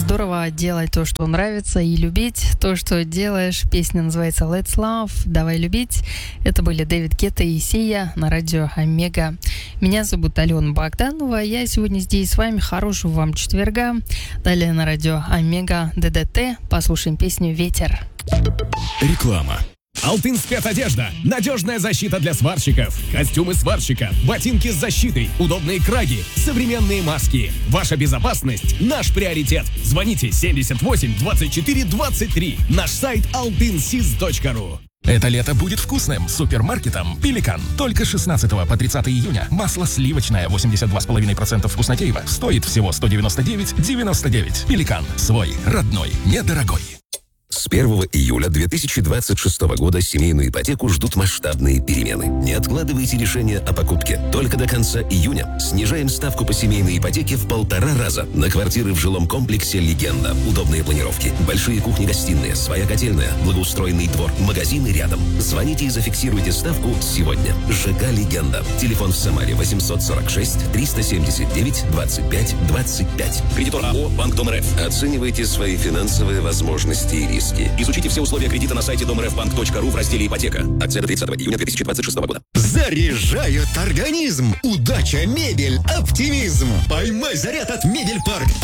здорово делать то, что нравится, и любить то, что делаешь. Песня называется Let's Love, давай любить. Это были Дэвид Гетта и Сия на радио Омега. Меня зовут Алена Богданова. Я сегодня здесь с вами. Хорошего вам четверга. Далее на радио Омега ДДТ послушаем песню «Ветер». Реклама. Алтын спецодежда. Надежная защита для сварщиков. Костюмы сварщика, ботинки с защитой, удобные краги, современные маски. Ваша безопасность – наш приоритет. Звоните 78 24 23. Наш сайт altynsis.ru. Это лето будет вкусным. Супермаркетом «Пеликан». Только с 16 по 30 июня. Масло сливочное 82,5% вкуснотеева. Стоит всего 199,99. «Пеликан». Свой, родной, недорогой. С 1 июля 2026 года семейную ипотеку ждут масштабные перемены. Не откладывайте решение о покупке. Только до конца июня снижаем ставку по семейной ипотеке в 1,5 раза на квартиры в жилом комплексе «Легенда». Удобные планировки, большие кухни-гостиные, своя котельная, благоустроенный двор, магазины рядом. Звоните и зафиксируйте ставку сегодня. ЖК «Легенда». Телефон в Самаре 846 379 25 25. Кредитор АО «Банк Дом РФ». Оценивайте свои финансовые возможности и риски. Изучите все условия кредита на сайте домрфбанк.ру в разделе «Ипотека». Акция до 30 июня 2026 года. Заряжает организм. Удача, мебель, оптимизм. Поймай заряд от Мебель Парк.